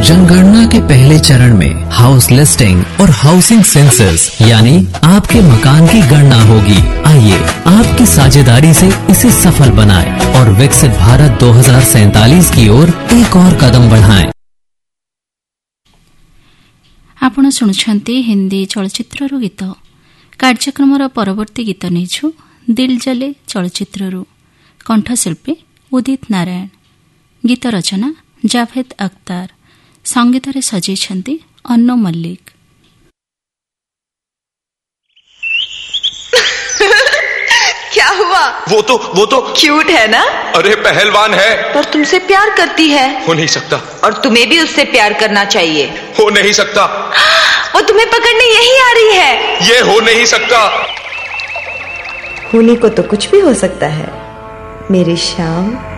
जनगणना के पहले चरण में हाउस लिस्टिंग और हाउसिंग सेंसस यानी आपके मकान की गणना होगी। आइए आपकी साझेदारी से इसे सफल बनाएं और विकसित भारत 2047 की ओर एक और कदम बढ़ाएं। आपण शुणुछंती हिंदी चलचित्ररू गीत। कार्यक्रमर परवर्ती गीत नेछु दिल जले चलचित्ररू। कंठशिल्पी उदित नारायण। गीत रचना जावेद अख्तर। संगीत रे सजेछंती अन्नो मल्लिक। क्या हुआ? वो तो क्यूट है ना? अरे पहलवान है। पर तुमसे प्यार करती है। हो नहीं सकता। और तुम्हें भी उससे प्यार करना चाहिए। हो नहीं सकता। वो तुम्हें पकड़ने यही आ रही है। ये हो नहीं सकता। होने को तो कुछ भी हो सकता है मेरी शाम।